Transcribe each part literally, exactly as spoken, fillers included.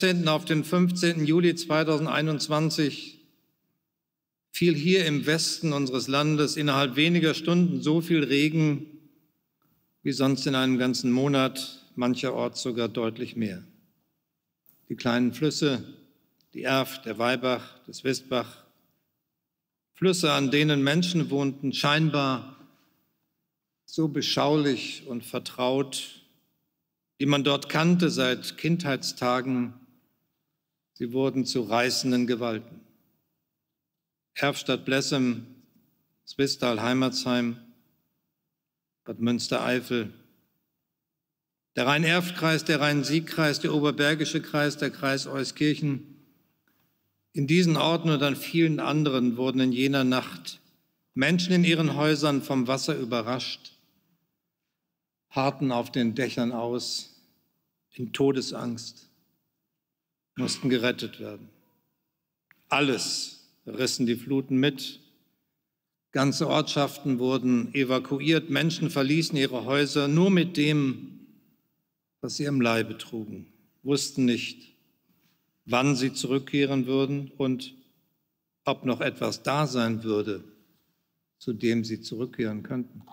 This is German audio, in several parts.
auf den fünfzehnten Juli zweitausendeinundzwanzig fiel hier im Westen unseres Landes innerhalb weniger Stunden so viel Regen wie sonst in einem ganzen Monat, mancherorts sogar deutlich mehr. Die kleinen Flüsse, die Erft, der Weibach, das Wistbach, Flüsse, an denen Menschen wohnten, scheinbar so beschaulich und vertraut, die man dort kannte seit Kindheitstagen, sie wurden zu reißenden Gewalten. Erftstadt-Blessem, Zwistal, Heimatsheim, Bad Münstereifel, der Rhein-Erft-Kreis, der Rhein-Sieg-Kreis, der Oberbergische Kreis, der Kreis Euskirchen. In diesen Orten und an vielen anderen wurden in jener Nacht Menschen in ihren Häusern vom Wasser überrascht, harrten auf den Dächern aus, in Todesangst, mussten gerettet werden. Alles rissen die Fluten mit. Ganze Ortschaften wurden evakuiert, Menschen verließen ihre Häuser nur mit dem, was sie im Leibe trugen, wussten nicht, wann sie zurückkehren würden und ob noch etwas da sein würde, zu dem sie zurückkehren könnten.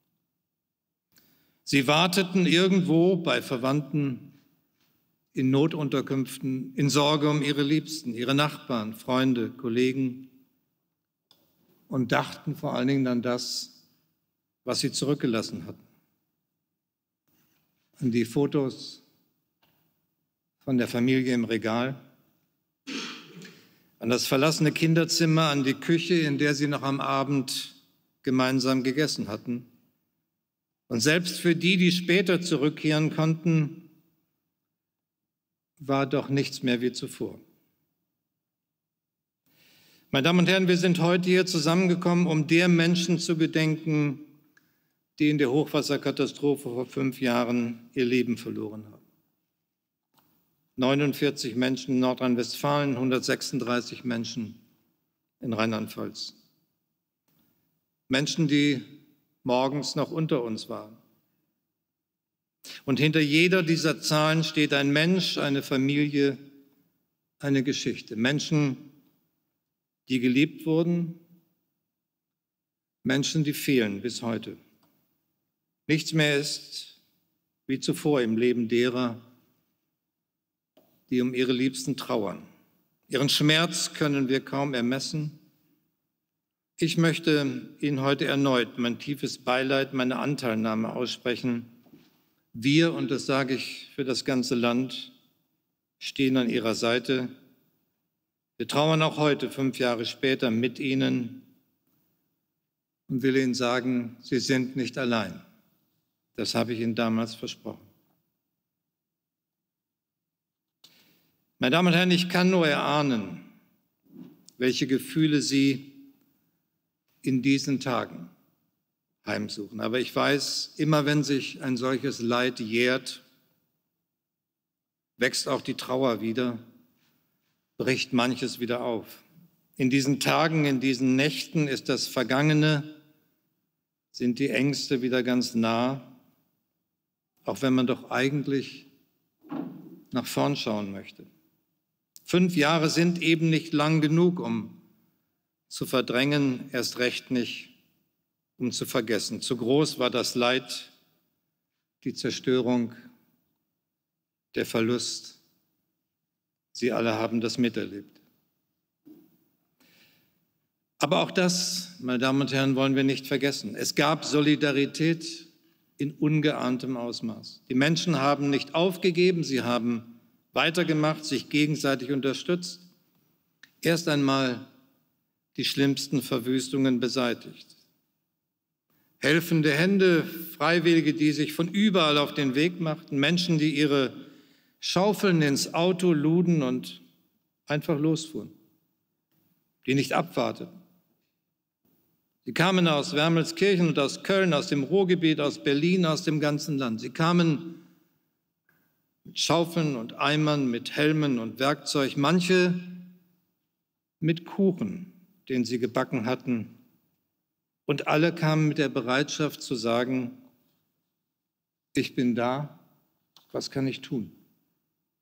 Sie warteten irgendwo bei Verwandten, in Notunterkünften, in Sorge um ihre Liebsten, ihre Nachbarn, Freunde, Kollegen und dachten vor allen Dingen an das, was sie zurückgelassen hatten. An die Fotos von der Familie im Regal, an das verlassene Kinderzimmer, an die Küche, in der sie noch am Abend gemeinsam gegessen hatten. Und selbst für die, die später zurückkehren konnten, war doch nichts mehr wie zuvor. Meine Damen und Herren, wir sind heute hier zusammengekommen, um der Menschen zu gedenken, die in der Hochwasserkatastrophe vor fünf Jahren ihr Leben verloren haben. neunundvierzig Menschen in Nordrhein-Westfalen, hundertsechsunddreißig Menschen in Rheinland-Pfalz. Menschen, die morgens noch unter uns waren. Und hinter jeder dieser Zahlen steht ein Mensch, eine Familie, eine Geschichte. Menschen, die geliebt wurden, Menschen, die fehlen bis heute. Nichts mehr ist wie zuvor im Leben derer, die um ihre Liebsten trauern. Ihren Schmerz können wir kaum ermessen. Ich möchte Ihnen heute erneut mein tiefes Beileid, meine Anteilnahme aussprechen. Wir, und das sage ich für das ganze Land, stehen an Ihrer Seite. Wir trauern auch heute, fünf Jahre später, mit Ihnen und will Ihnen sagen, Sie sind nicht allein. Das habe ich Ihnen damals versprochen. Meine Damen und Herren, ich kann nur erahnen, welche Gefühle Sie in diesen Tagen heimsuchen. Aber ich weiß, immer wenn sich ein solches Leid jährt, wächst auch die Trauer wieder, bricht manches wieder auf. In diesen Tagen, in diesen Nächten ist das Vergangene, sind die Ängste wieder ganz nah, auch wenn man doch eigentlich nach vorn schauen möchte. Fünf Jahre sind eben nicht lang genug, um zu verdrängen, erst recht nicht, um zu vergessen. Zu groß war das Leid, die Zerstörung, der Verlust. Sie alle haben das miterlebt. Aber auch das, meine Damen und Herren, wollen wir nicht vergessen. Es gab Solidarität in ungeahntem Ausmaß. Die Menschen haben nicht aufgegeben, sie haben weitergemacht, sich gegenseitig unterstützt, erst einmal die schlimmsten Verwüstungen beseitigt. Helfende Hände, Freiwillige, die sich von überall auf den Weg machten, Menschen, die ihre Schaufeln ins Auto luden und einfach losfuhren, die nicht abwarteten. Sie kamen aus Wermelskirchen und aus Köln, aus dem Ruhrgebiet, aus Berlin, aus dem ganzen Land. Sie kamen mit Schaufeln und Eimern, mit Helmen und Werkzeug, manche mit Kuchen, den sie gebacken hatten. Und alle kamen mit der Bereitschaft zu sagen, ich bin da, was kann ich tun?